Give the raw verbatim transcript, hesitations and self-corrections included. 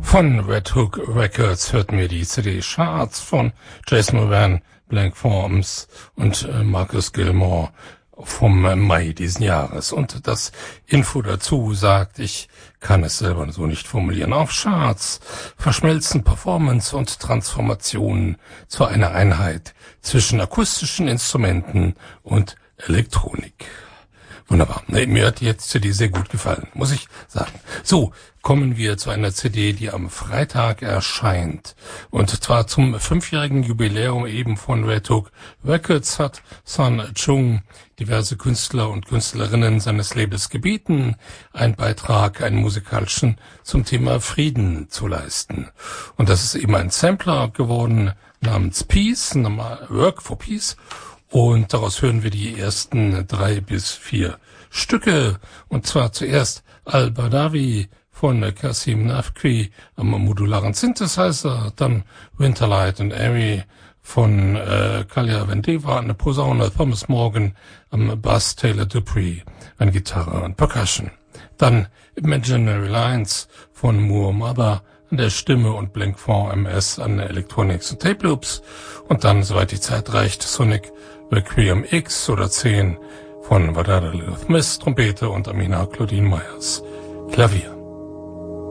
Von Red Hook Records hörten wir die C D Charts von Jason Moran, Blank Forms und äh, Marcus Gilmore vom äh, Mai diesen Jahres. Und das Info dazu sagt, ich kann es selber so nicht formulieren. Auf Charts verschmelzen Performance und Transformationen zu einer Einheit zwischen akustischen Instrumenten und Elektronik. Wunderbar. Nee, mir hat die jetzt C D sehr gut gefallen, muss ich sagen. So, kommen wir zu einer C D, die am Freitag erscheint. Und zwar zum fünfjährigen Jubiläum eben von Red Hook Records hat Sun Chung diverse Künstler und Künstlerinnen seines Labels gebeten, einen Beitrag, einen musikalischen, zum Thema Frieden zu leisten. Und das ist eben ein Sampler geworden namens Peace, nochmal Work for Peace. Und daraus hören wir die ersten drei bis vier Stücke. Und zwar zuerst Al-Badawi von Kasim Nafqui am modularen Synthesizer, dann Winterlight and Airy von äh, Kalia Vendeva an der Posaune, Thomas Morgan am Bass, Taylor Dupree an Gitarre und Percussion. Dann Imaginary Lines von Moore Mother an der Stimme und Blank Forms M S an der Electronics und Tape Loops. Und dann, soweit die Zeit reicht, Sonic Requiem X oder zehn von Wadada Lilith Miss, Trompete und Amina Claudine Myers, Klavier.